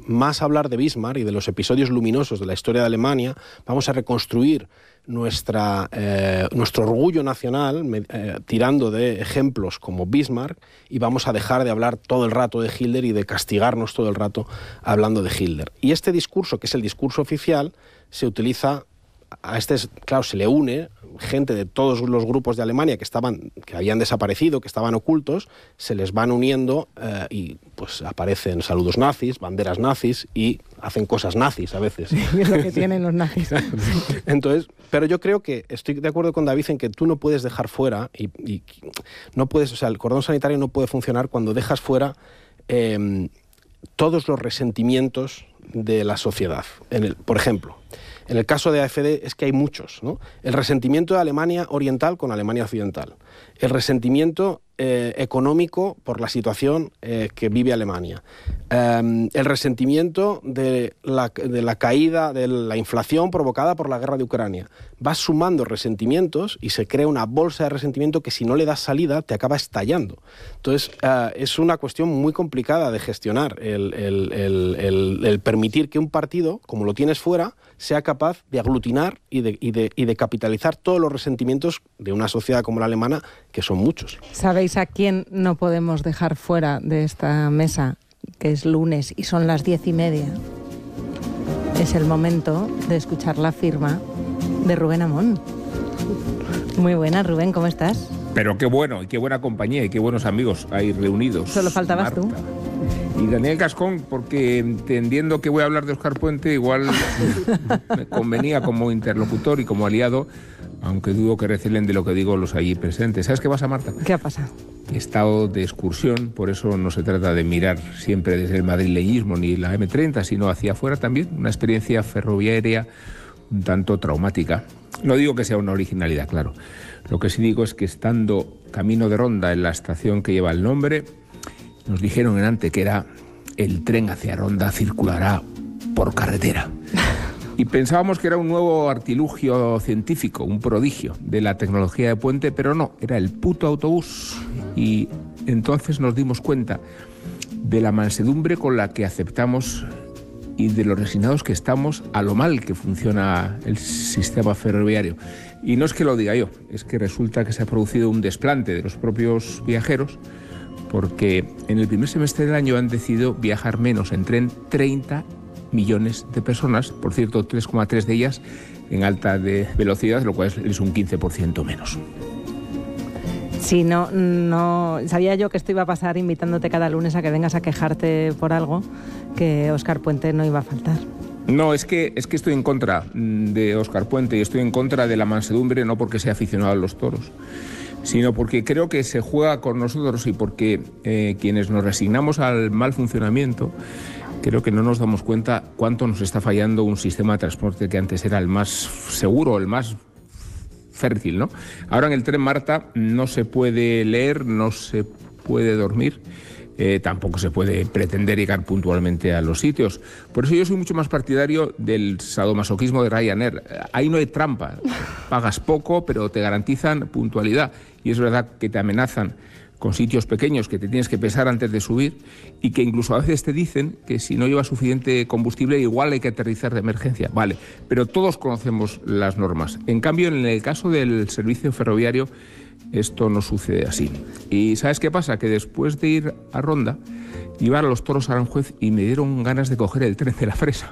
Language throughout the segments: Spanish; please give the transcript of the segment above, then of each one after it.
más hablar de Bismarck y de los episodios luminosos de la historia de Alemania, vamos a reconstruir nuestro orgullo nacional tirando de ejemplos como Bismarck, y vamos a dejar de hablar todo el rato de Hitler y de castigarnos todo el rato hablando de Hitler. Y este discurso, que es el discurso oficial, se utiliza, claro, se le une gente de todos los grupos de Alemania que habían desaparecido, que estaban ocultos, se les van uniendo y pues aparecen saludos nazis, banderas nazis y hacen cosas nazis a veces. Sí, es lo que tienen los nazis. Entonces, pero yo creo que estoy de acuerdo con David en que tú no puedes dejar fuera y no puedes, o sea, el cordón sanitario no puede funcionar cuando dejas fuera todos los resentimientos de la sociedad. Por ejemplo, en el caso de AfD es que hay muchos, ¿no? El resentimiento de Alemania Oriental con Alemania Occidental. El resentimiento económico por la situación que vive Alemania. El resentimiento de la caída de la inflación provocada por la guerra de Ucrania. Vas sumando resentimientos y se crea una bolsa de resentimiento que si no le das salida te acaba estallando. Entonces es una cuestión muy complicada de gestionar el permitir que un partido, como lo tienes fuera, sea capaz de aglutinar y de capitalizar todos los resentimientos de una sociedad como la alemana, que son muchos. ¿Sabéis a quién no podemos dejar fuera de esta mesa? Que es lunes y son las 10:30. Es el momento de escuchar la firma de Rubén Amón. Muy buena, Rubén, ¿cómo estás? Pero qué bueno, y qué buena compañía, y qué buenos amigos ahí reunidos. Solo faltabas Marta. tú. Y Daniel Gascón, porque entendiendo que voy a hablar de Óscar Puente, igual me convenía como interlocutor y como aliado, aunque dudo que recelen de lo que digo los allí presentes. ¿Sabes qué pasa, Marta? ¿Qué ha pasado? He estado de excursión, por eso no se trata de mirar siempre desde el madrileñismo ni la M30, sino hacia afuera también. Una experiencia ferroviaria un tanto traumática. No digo que sea una originalidad, claro. Lo que sí digo es que estando camino de Ronda en la estación que lleva el nombre, nos dijeron en Antequera, el tren hacia Ronda circulará por carretera. Y pensábamos que era un nuevo artilugio científico, un prodigio de la tecnología de puente, pero no, era el puto autobús. Y entonces nos dimos cuenta de la mansedumbre con la que aceptamos y de lo resignados que estamos a lo mal que funciona el sistema ferroviario. Y no es que lo diga yo, es que resulta que se ha producido un desplante de los propios viajeros, porque en el primer semestre del año han decidido viajar menos en tren 30 millones de personas, por cierto, 3,3 de ellas en alta de velocidad, lo cual es un 15% menos. Sí, no sabía yo que esto iba a pasar invitándote cada lunes a que vengas a quejarte por algo, que Óscar Puente no iba a faltar. No, es que estoy en contra de Óscar Puente y estoy en contra de la mansedumbre, no porque sea aficionado a los toros, sino porque creo que se juega con nosotros y porque quienes nos resignamos al mal funcionamiento, creo que no nos damos cuenta cuánto nos está fallando un sistema de transporte que antes era el más seguro, el más fértil, ¿no? Ahora en el tren, Marta, no se puede leer, no se puede dormir, tampoco se puede pretender llegar puntualmente a los sitios. Por eso yo soy mucho más partidario del sadomasoquismo de Ryanair. Ahí no hay trampa, pagas poco, pero te garantizan puntualidad. Y es verdad que te amenazan con sitios pequeños que te tienes que pesar antes de subir y que incluso a veces te dicen que si no llevas suficiente combustible igual hay que aterrizar de emergencia. Vale, pero todos conocemos las normas. En cambio, en el caso del servicio ferroviario, esto no sucede así. ¿Y sabes qué pasa? Que después de ir a Ronda, iba a los toros a Aranjuez y me dieron ganas de coger el tren de la Fresa.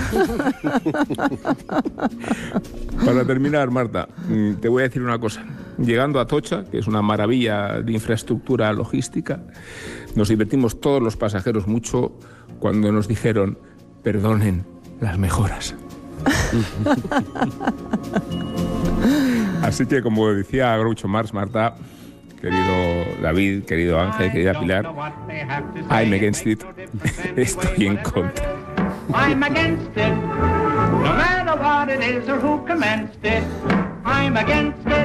Para terminar, Marta, te voy a decir una cosa. Llegando a Atocha, que es una maravilla de infraestructura logística, nos divertimos todos los pasajeros mucho cuando nos dijeron, perdonen las mejoras. Así que, como decía Groucho Marx, Marta, querido David, querido Ángel, querida Pilar, I'm against it. Estoy en contra. I'm against it. No matter what it is or who commenced it. I'm against it.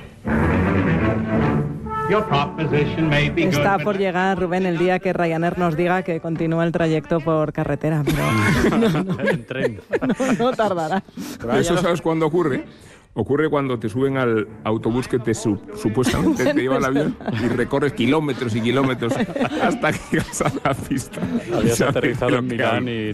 Está por llegar, Rubén, el día que Ryanair nos diga que continúa el trayecto por carretera, pero en tren. No tardará. ¿Eso sabes cuándo ocurre? Ocurre cuando te suben al autobús que supuestamente te lleva al avión y recorres kilómetros y kilómetros hasta que llegas a la pista. Habías aterrizado en Milán y